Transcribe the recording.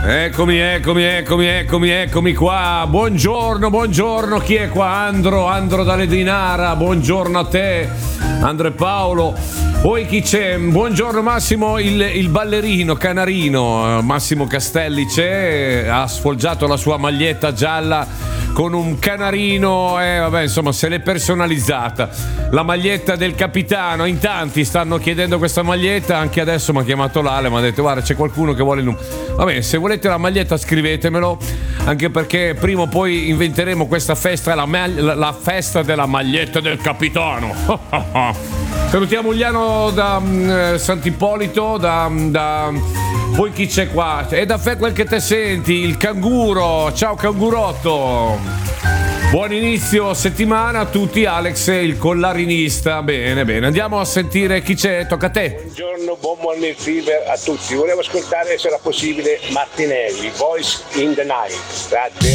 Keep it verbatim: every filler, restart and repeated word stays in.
Eccomi, eccomi, eccomi, eccomi, eccomi qua. Buongiorno, buongiorno. Chi è qua? Andro, Andro dalle Dinara. Buongiorno a te, Andro e Paolo. Poi chi c'è? Buongiorno Massimo, il, il ballerino canarino. Massimo Castelli c'è, ha sfoggiato la sua maglietta gialla con un canarino e eh, vabbè, insomma, se l'è personalizzata. La maglietta del capitano. In tanti stanno chiedendo questa maglietta. Anche adesso mi ha chiamato l'Ale, mi ha detto guarda, c'è qualcuno che vuole il numero. Vabbè, se volete la maglietta scrivetemelo, anche perché prima o poi inventeremo questa festa, la, la, la festa della maglietta del capitano. Salutiamo Uliano da um, Sant'Ippolito, da, da poi chi c'è qua? È da fe quel che te senti, il canguro. Ciao cangurotto. Buon inizio settimana a tutti, Alex il collarinista. Bene, bene, andiamo a sentire chi c'è, tocca a te. Buongiorno, buon morning fever a tutti. Volevo ascoltare, se era possibile, Martinelli, Voice in the Night. Grazie.